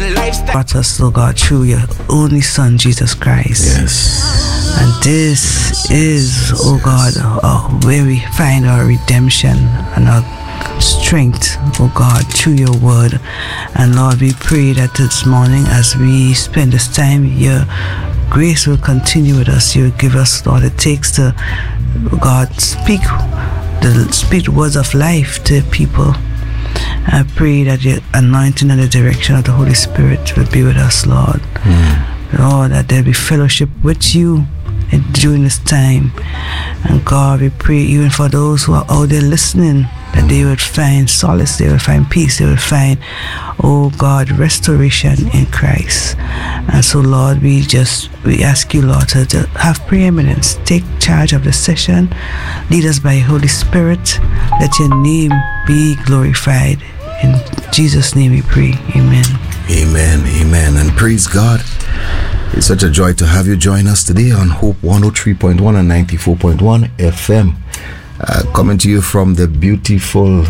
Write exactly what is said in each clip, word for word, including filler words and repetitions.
lifestyle. Brought us, oh God, through your only Son, Jesus Christ. Yes. And this is, oh God, uh, where we find our redemption and our strength, oh God, through your word. And Lord, we pray that this morning as we spend this time, your grace will continue with us. You will give us, Lord, it takes to, oh God, speak the speak words of life to people. I pray that your anointing and the direction of the Holy Spirit will be with us, Lord. Mm. Lord, that there be fellowship with you during this time. And God, we pray even for those who are out there listening, that they would find solace, they would find peace, they would find, oh God, restoration in Christ. And so, Lord, we just, we ask you, Lord, to, to have preeminence, take charge of the session, lead us by Holy Spirit, let your name be glorified. In Jesus' name we pray, amen. Amen, amen, and praise God. It's such a joy to have you join us today on Hope one oh three point one and ninety-four point one F M. Uh, coming to you from the beautiful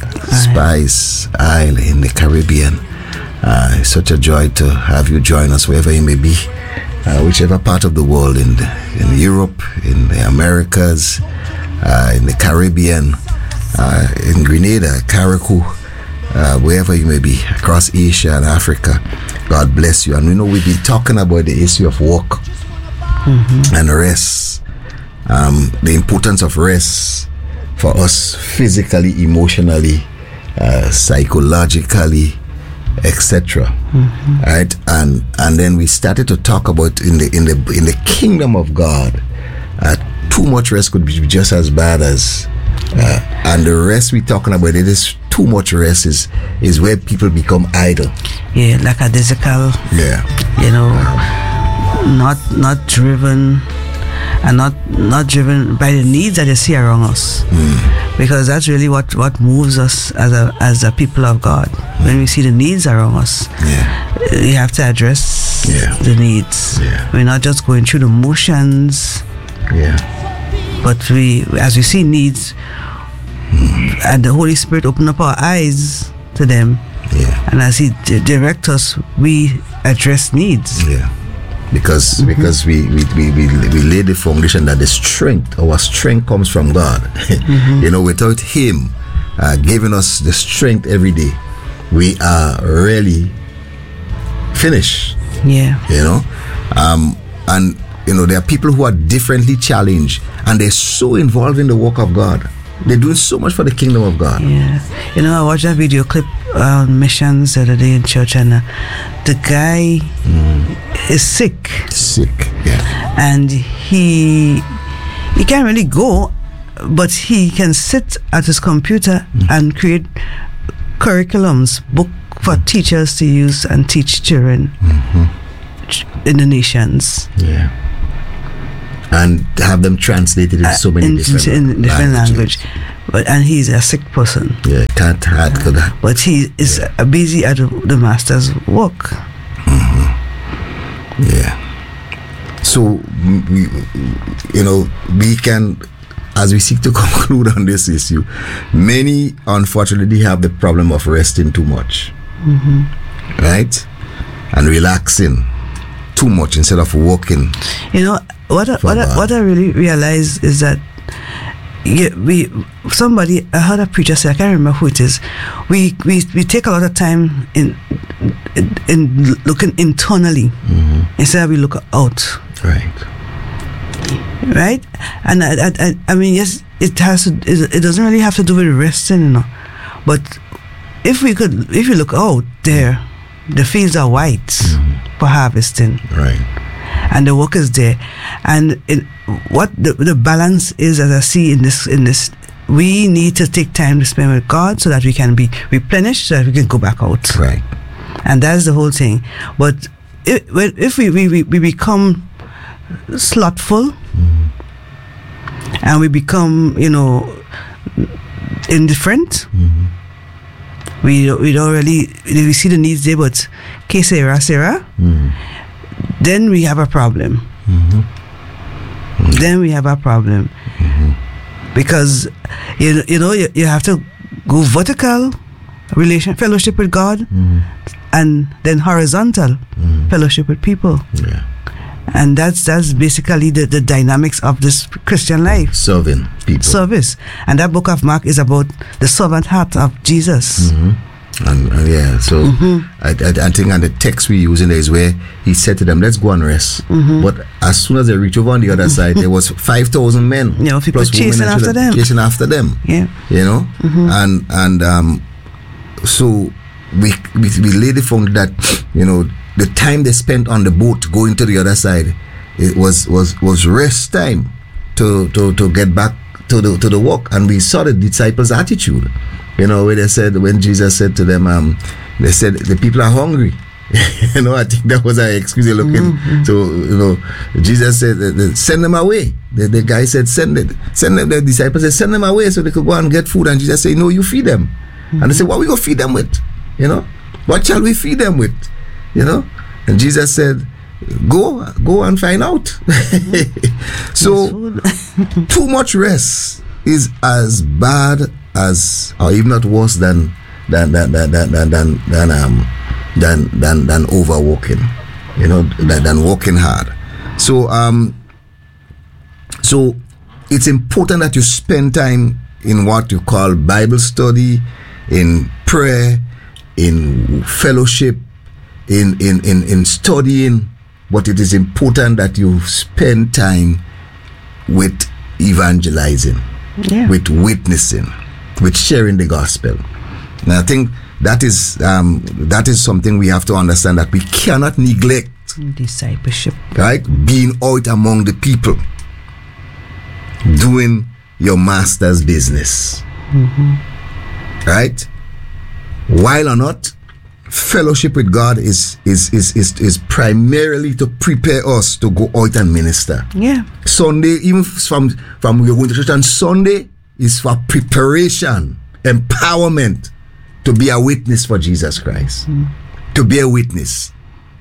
Spice Isle in the Caribbean. Uh, it's such a joy to have you join us wherever you may be, uh, whichever part of the world, in the, in Europe, in the Americas, uh, in the Caribbean, uh, in Grenada, Carriacou, uh, wherever you may be, across Asia and Africa. God bless you. And we know we've been talking about the issue of work mm-hmm. and rest. Um, the importance of rest for us physically, emotionally, uh, psychologically, et cetera. Mm-hmm. Right, and and then we started to talk about in the in the in the kingdom of God, uh, too much rest could be just as bad as, uh, and the rest we're talking about, it is too much rest is is where people become idle. Yeah, like a physical. Yeah, you know, not not driven. And not not driven by the needs that you see around us, mm. because that's really what, what moves us as a as a people of God. Mm. When we see the needs around us, yeah. we have to address yeah. the needs. Yeah. We're not just going through the motions, yeah. but we, as we see needs, mm. and the Holy Spirit open up our eyes to them, yeah. and as He d- directs us, we address needs. Yeah. Because mm-hmm. because we, we, we, we, we lay the foundation that the strength, our strength comes from God. Mm-hmm. You know, without Him uh, giving us the strength every day, we are really finished. Yeah. You know, um, and you know, there are people who are differently challenged and they're so involved in the work of God. They're doing so much for the kingdom of God. Yeah. You know, I watched that video clip on missions the other day in church, and uh, the guy mm. is sick. Sick, yeah. And he he can't really go, but he can sit at his computer mm. and create curriculums, book for mm. teachers to use and teach children mm-hmm. in the nations. Yeah. And have them translated in uh, so many in, different, in different language. But and he's a sick person. Yeah, can't add to that. But he is yeah. busy at the master's work. Mm-hmm. Yeah. So we, you know, we can, as we seek to conclude on this issue, many unfortunately have the problem of resting too much, mm-hmm. right, and relaxing too much instead of working. You know. What I, what, I, what I really realize is that yeah, we somebody I heard a preacher say, I can't remember who it is. We we, we take a lot of time in in, in looking internally mm-hmm. instead of we look out. Right. Right. And I I, I mean yes, it has to, it doesn't really have to do with resting, you know. But if we could, if you look out there, the fields are white mm-hmm. for harvesting. Right. And the work is there, and it, what the, the balance is, as I see in this, in this, we need to take time to spend with God so that we can be replenished, so that we can go back out. Right. And that's the whole thing. But if, if we, we, we become slothful, mm-hmm. and we become, you know, indifferent, mm-hmm. we we don't really we see the needs there, but que sera sera. Mm-hmm. Then we have a problem. Mm-hmm. Mm-hmm. Then we have a problem. Mm-hmm. Because you you know you, you have to go vertical relation fellowship with God, mm-hmm. and then horizontal mm. fellowship with people. Yeah. And that's that's basically the, the dynamics of this Christian life. Serving people. Service. And that book of Mark is about the servant heart of Jesus. Mm-hmm. And, and yeah, so mm-hmm. I, I, I think and the text we use in there is where he said to them, let's go and rest. Mm-hmm. But as soon as they reach over on the other side, there was five thousand men. You know, people plus chasing women after them. Chasing after them. Yeah. You know? Mm-hmm. And and um, so we, we, we laid the foundation that, you know, the time they spent on the boat going to the other side, it was was was rest time to to to get back to the to the walk. And we saw the disciples' attitude, you know, where they said, when Jesus said to them, um, they said the people are hungry. You know, I think that was our excuse they're looking. Mm-hmm. So, you know, Jesus said, send them away. The, the guy said, send it, send them. The disciples said, send them away so they could go and get food. And Jesus said, no, you feed them. Mm-hmm. And they said, what are we gonna feed them with? You know, what shall we feed them with? You know, and Jesus said, go go and find out. So too much rest is as bad as, or even not worse than than than than than than than, than um than than than overworking, you know, than, than working hard. So um so it's important that you spend time in what you call Bible study, in prayer, in fellowship, in, in, in, in studying, but it is important that you spend time with evangelizing, yeah. with witnessing, with sharing the gospel. And I think that is um, that is something we have to understand, that we cannot neglect discipleship, right? Being out among the people, doing your master's business, mm-hmm. right? While or not, fellowship with God is is, is is is primarily to prepare us to go out and minister. Yeah. Sunday, even from from we're going to church on Sunday, is for preparation, empowerment to be a witness for Jesus Christ. Mm. To be a witness.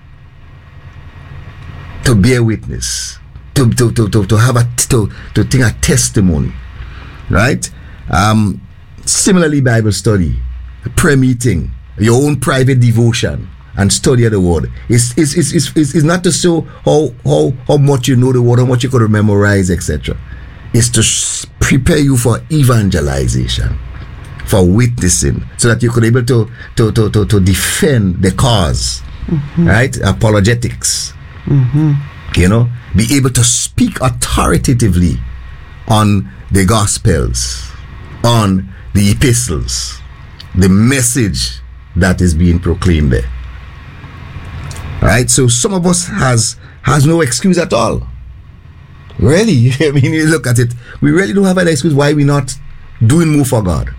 To be a witness. To to to to, to have a to to think a testimony. Right? Um similarly, Bible study, prayer meeting, your own private devotion and study of the word. It's, it's, it's, it's, it's not to show how, how, how much you know the word, how much you could memorize, et cetera. It's to sh- prepare you for evangelization, for witnessing, so that you could be able to, to, to, to, to defend the cause, mm-hmm. right? Apologetics. Mm-hmm. You know, be able to speak authoritatively on the Gospels, on the epistles, the message that is being proclaimed there. Right? So some of us has has no excuse at all. Really, I mean, you look at it, we really don't have an excuse why we're not doing more for God.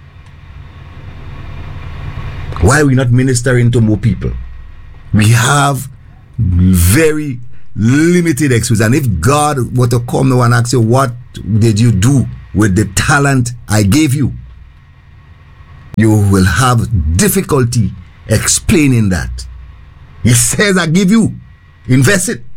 Why are we not ministering to more people? We have very limited excuse. And if God were to come now and ask you, what did you do with the talent I gave you? You will have difficulty explaining that. He says, I give you, invest it.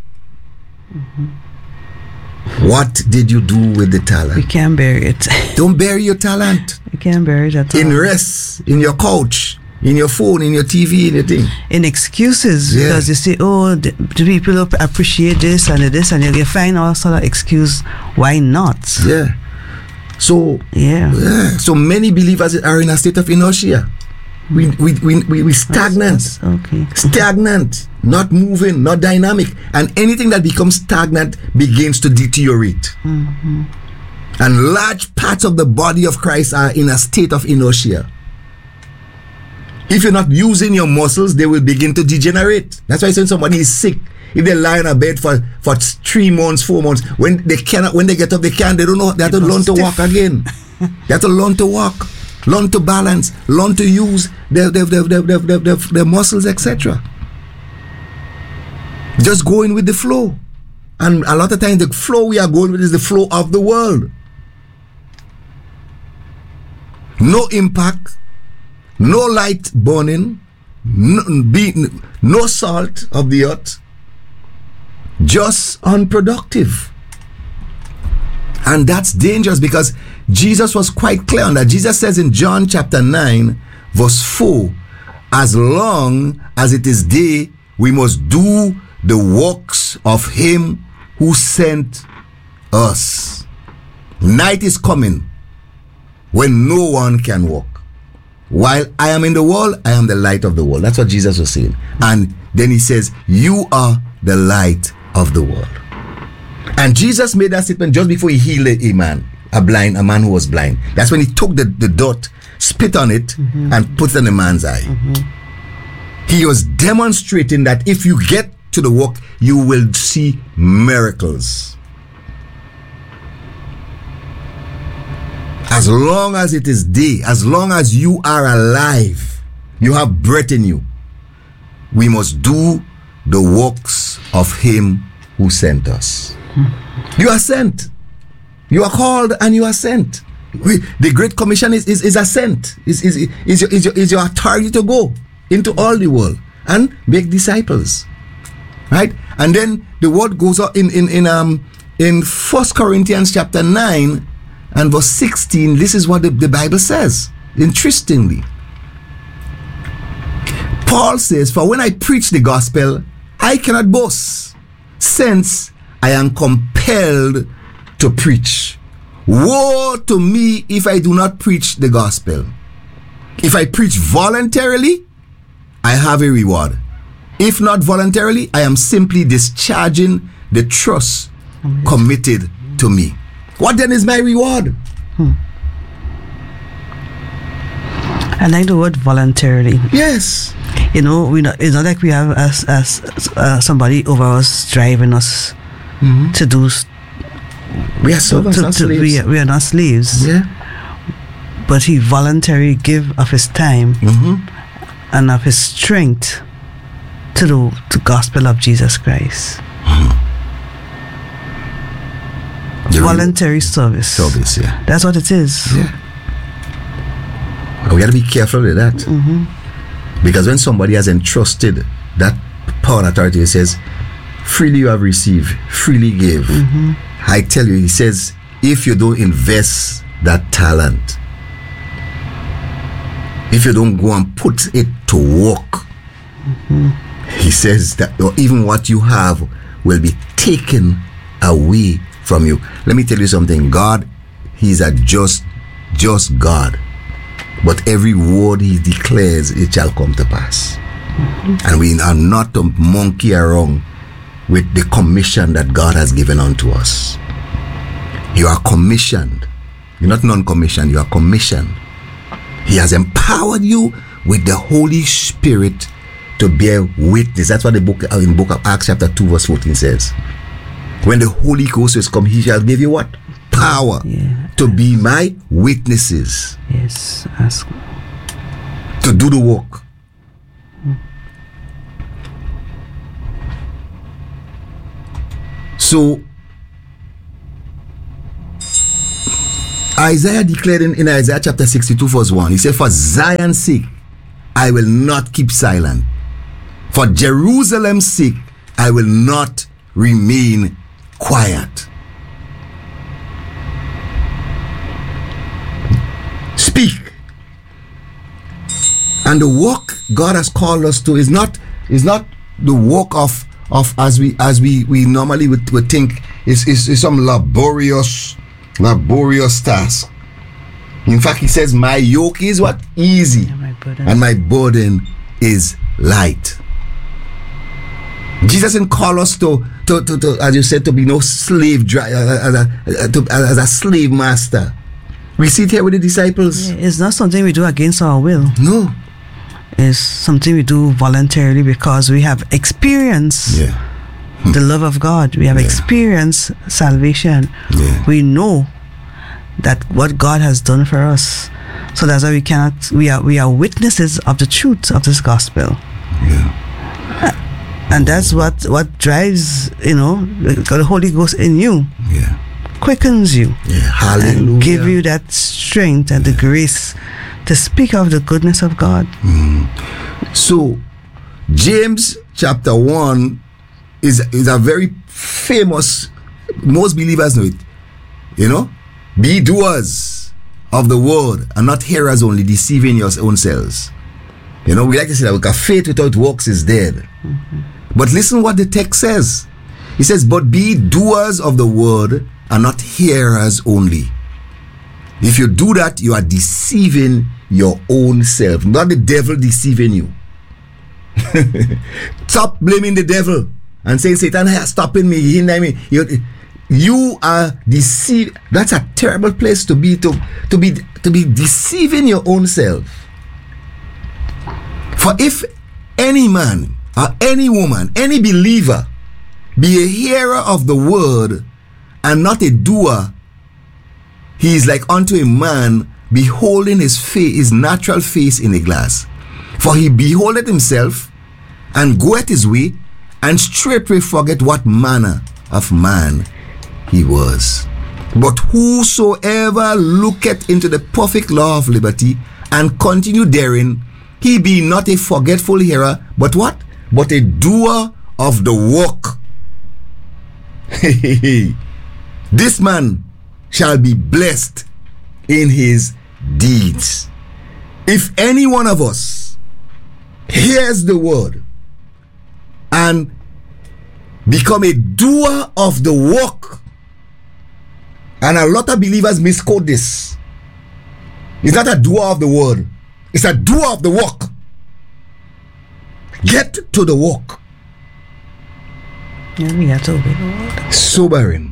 Mm-hmm. What did you do with the talent? We can't bury it. Don't bury your talent. We can't bury it at all. In rest, in your couch, in your phone, in your T V, in your thing. In excuses, yeah. Because you say, oh, the, the people appreciate this and this, and you find all sort of excuse. Why not? Yeah. So yeah. yeah, so many believers are in a state of inertia. We we we we, we stagnant. That's, that's okay. Stagnant, not moving, not dynamic, and anything that becomes stagnant begins to deteriorate. Mm-hmm. And large parts of the body of Christ are in a state of inertia. If you're not using your muscles, they will begin to degenerate. That's why when somebody is sick, if they lie in a bed for, for three months, four months, when they cannot, when they get up, they can't. They don't know. They have to learn to walk again. They have to learn to walk, learn to balance, learn to use their their their their their, their, their, their muscles, et cetera. Just going with the flow, and a lot of times the flow we are going with is the flow of the world. No impact, no light burning, no, be, no salt of the earth. Just unproductive. And that's dangerous, because Jesus was quite clear on that. Jesus says in John chapter nine verse four, as long as it is day, we must do the works of him who sent us. Night is coming when no one can walk. While I am in the world, I am the light of the world. That's what Jesus was saying. And then he says, you are the light of the world. And Jesus made that statement just before he healed a man, a blind, a man who was blind. That's when he took the, the dot, spit on it, mm-hmm. and put it in the man's eye. Mm-hmm. He was demonstrating that if you get to the work, you will see miracles. As long as it is day, as long as you are alive, you have breath in you, we must do the works of him who sent us. Hmm. You are sent. You are called and you are sent. We, the Great Commission is, is, is a sent. Is, is, is, your, is, your, is your authority to go into all the world and make disciples. Right? And then the word goes on in, in, in, um, in First Corinthians chapter nine, and verse sixteen, this is what the, the Bible says. Interestingly, Paul says, for when I preach the gospel, I cannot boast, since I am compelled to preach. Woe to me if I do not preach the gospel. If I preach voluntarily, I have a reward. If not voluntarily, I am simply discharging the trust committed to me. What then is my reward? Hmm. I like the word voluntarily. Yes. You know, we not, it's not like we have as, as uh, somebody over us driving us mm-hmm. to do. We are servants, to, not to, slaves. We are, we are not slaves. Yeah. But he voluntarily give of his time mm-hmm. and of his strength to the to gospel of Jesus Christ. Mm-hmm. Voluntary service. Service, yeah. That's what it is. Yeah. We got to be careful with that. Mm-hmm. Because when somebody has entrusted that power and authority, it says, freely you have received, freely give. Mm-hmm. I tell you, he says, if you don't invest that talent, if you don't go and put it to work, mm-hmm. he says that or even what you have will be taken away from you. Let me tell you something. God, he's a just, just God. But every word he declares, it shall come to pass. Mm-hmm. And we are not to monkey around with the commission that God has given unto us. You are commissioned. You're not non-commissioned, you are commissioned. He has empowered you with the Holy Spirit to bear witness. That's what the book in book of Acts chapter two verse fourteen says. When the Holy Ghost is come, he shall give you what? Power yeah. to be my witnesses. Yes. Ask. To do the work. Hmm. So, Isaiah declared in, in Isaiah chapter sixty-two verse one, he said, for Zion's sake, I will not keep silent. For Jerusalem's sake, I will not remain quiet. Speak. And the work God has called us to is not is not the work of of as we as we we normally would, would think is is is some laborious laborious task. In fact, he says, my yoke is what? Easy. Yeah, my and my burden is light. Jesus didn't call us to, to, to, to as you said, to be no slave driver, as a, to, as a slave master. We see it here with the disciples. Yeah, it's not something we do against our will. No. It's something we do voluntarily because we have experienced yeah. hmm. the love of God. We have yeah. experienced salvation. Yeah. We know that what God has done for us. So that's why we cannot, we are we are witnesses of the truth of this gospel. Yeah. And that's what, what drives, you know, the Holy Ghost in you. Yeah. Quickens you. Yeah. Hallelujah. And give you that strength and yeah. the grace to speak of the goodness of God. Mm. So, James chapter one is, is a very famous, most believers know it. You know? Be doers of the word and not hearers only, deceiving your own selves. You know, we like to say that because faith without works is dead. Mm-hmm. But listen what the text says. It says, but be doers of the word and not hearers only. If you do that, you are deceiving your own self, not the devil deceiving you. Stop blaming the devil and saying, Satan is stopping me, hindering me. You, you are deceived. That's a terrible place to be, to, to be, to be deceiving your own self. For if any man or any woman, any believer, be a hearer of the word and not a doer, he is like unto a man beholding his face, his natural face in a glass. For he beholdeth himself and goeth his way, and straightway forget what manner of man he was. But whosoever looketh into the perfect law of liberty and continue therein, he be not a forgetful hearer, but what? But a doer of the work. This man shall be blessed in his deeds. If any one of us hears the word and become a doer of the work, and a lot of believers misquote this. It's not a doer of the word, it's a doer of the work. Get to the work. Yeah, we have to obey the word. Sobering.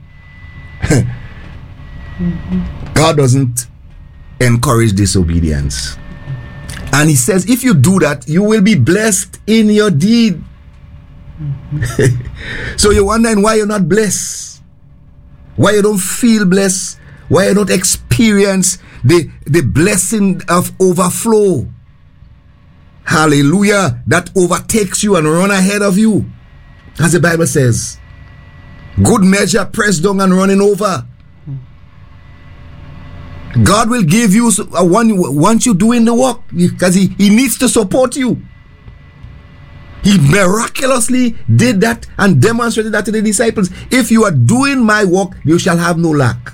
Mm-hmm. God doesn't encourage disobedience. And he says, if you do that, you will be blessed in your deed. Mm-hmm. So you're wondering why you're not blessed, why you don't feel blessed, why you don't experience the, the blessing of overflow. Hallelujah. That overtakes you and run ahead of you. As the Bible says, good measure, pressed down and running over. God will give you a one once you're doing the work, because he, he needs to support you. He miraculously did that and demonstrated that to the disciples. If you are doing my work, you shall have no lack.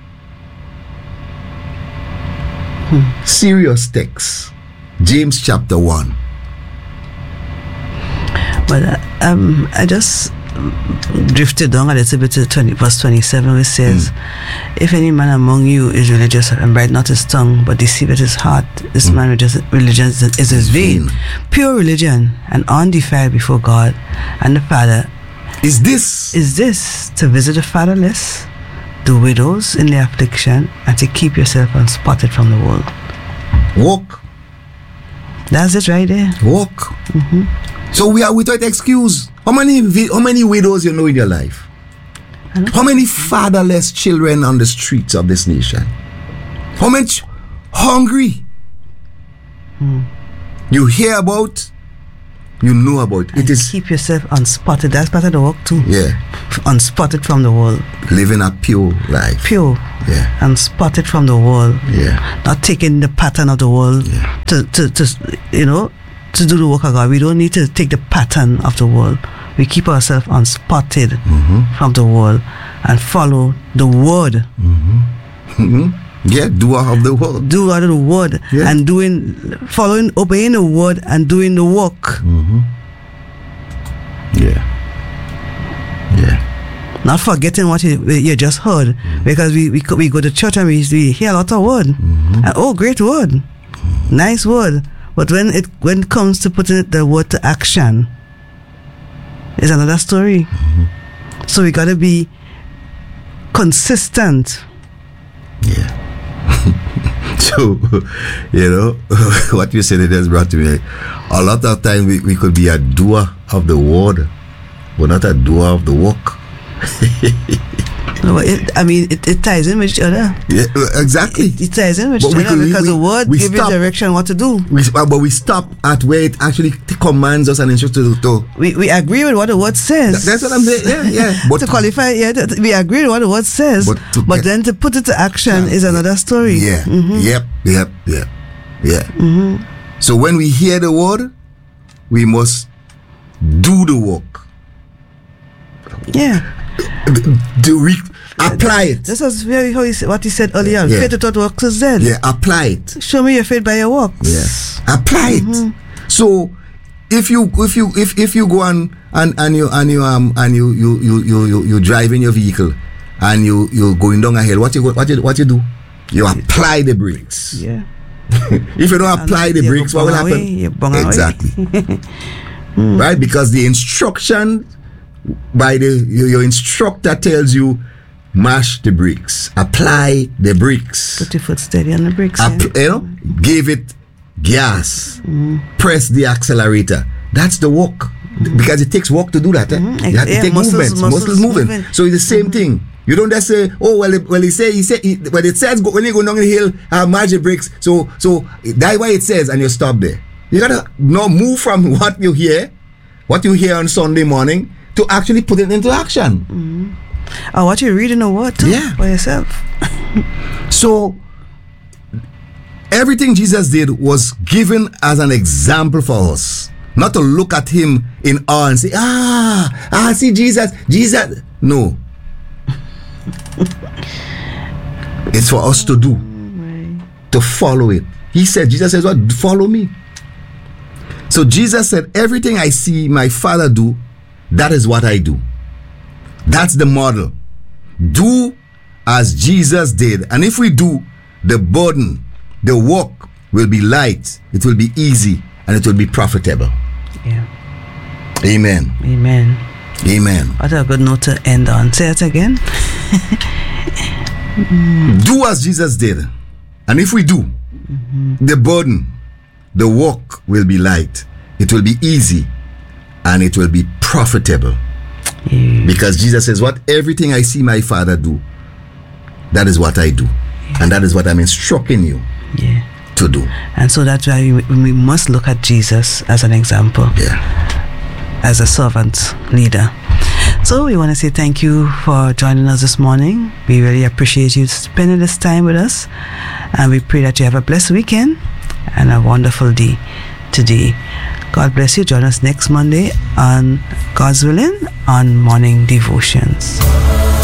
Hmm. Serious text. James chapter one. But uh, um, I just drifted down a little bit to twenty, verse twenty-seven, which says, mm. if any man among you is religious and bright not his tongue, but deceiveth his heart, this mm. man religion is, is his vain. Pure religion and undefiled before God and the Father is this is this to visit the fatherless, the widows in their affliction, and to keep yourself unspotted from the world. Walk. That's it right there. Walk. Mm-hmm. So we are without excuse. How many how many widows you know in your life? How many fatherless children on the streets of this nation? How much hungry? Hmm. You hear about, you know about. And it is keep yourself unspotted. That's part of the work too. Yeah. Unspotted from the world. Living a pure life. Pure. Yeah. Unspotted from the world. Yeah. Not taking the pattern of the world. Yeah. To, to to you know to do the work of God. We don't need to take the pattern of the world. We keep ourselves unspotted mm-hmm. from the world and follow the word. Mm-hmm. Mm-hmm. Yeah, doer of the word. Doer of the word. Yeah. And doing, following, obeying the word and doing the work. Mm-hmm. Yeah. Yeah. Not forgetting what you, you just heard. Mm-hmm. Because we, we we go to church and we, we hear a lot of word. Mm-hmm. And, oh, great word. Mm-hmm. Nice word. But when it when it comes to putting the word to action, it's another story. Mm-hmm. So we got to be consistent. Yeah. So, you know, what you said, it has brought to me. A lot of time we, we could be a doer of the word, but not a doer of the work. No, it, I mean, it, it ties in with each other. Yeah, exactly. It, it ties in with but each other could, because we, the word gives you direction what to do. We, but we stop at where it actually commands us and instructs us to. We we agree with what the word says. That's what I'm saying. Yeah, yeah. But to qualify, yeah, we agree with what the word says. But, but then to put it to action yeah, is another yeah, story. Yeah. Mm-hmm. Yep. Yep. Yep. Yeah. Mm-hmm. So when we hear the word, we must do the work. Yeah. Do we? Apply it. This was very how he, what he said earlier. Yeah. Faith without works is dead. Yeah, apply it. Show me your faith by your works. Yeah, apply Mm-hmm. it. So if you if you if, if you go on and and you and you um and you you you you you, you drive in your vehicle and you you're going down a hill, what you go- what you what you do? You apply the brakes. Yeah. If you don't apply the you brakes, go what will bung happen? away, you bung away. Exactly. Right, because the instruction by the your, your instructor tells you mash the brakes, apply the brakes, Put your foot steady on the brakes. App, yeah. you know, give it gas, press the accelerator. That's the walk, because it takes work to do that. Eh? Mhm. You have to Yeah, take muscles- movements, muscles muscles moving. moving. So it's the same thing. You don't just say, oh well, well he say he say he, when it says go, when you go down the hill, uh, mash the brakes. So so that's why it says, and you stop there. You gotta now move from what you hear, what you hear on Sunday morning, to actually put it into action. Or what you read in the word too, Yeah. by yourself. So everything Jesus did was given as an example for us, not to look at him in awe and say, ah, ah, see Jesus, Jesus. No. It's for us to do, Right. to follow it. He said, Jesus says, what? Follow me. So Jesus said, everything I see my Father do, that is what I do. That's the model. Do as Jesus did. And if we do, the burden, the work will be light, it will be easy, and it will be profitable. Yeah. Amen. Amen. Amen. What a good note to end on. Say it again. Do as Jesus did. And if we do, mm-hmm. the burden, the work will be light, it will be easy, and it will be profitable. Yeah. Because Jesus says, what everything I see my Father do, that is what I do. Yeah. And that is what I'm instructing you Yeah. to do. And so that's why we, we must look at Jesus as an example. Yeah. As a servant leader. So we want to say thank you for joining us this morning. We really appreciate you spending this time with us, and we pray that you have a blessed weekend and a wonderful day today. God bless you. Join us next Monday on God's willing on Morning Devotions.